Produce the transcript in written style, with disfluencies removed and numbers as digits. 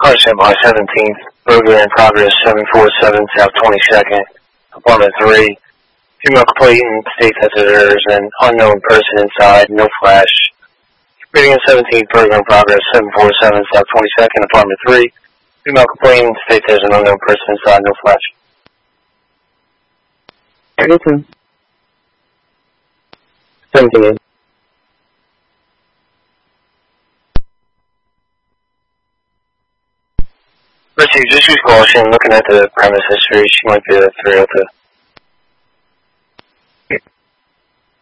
Question by 17th, program progress 747 South 22nd, apartment 3. Female complainant states that there is an unknown person inside, no flash. Reading in 17th, program progress 747 South 22nd, apartment 3. Female complainant states there's an unknown person inside, no flash. Everything. 17. Richie, just use caution. Looking at the premise history, she might be a threat to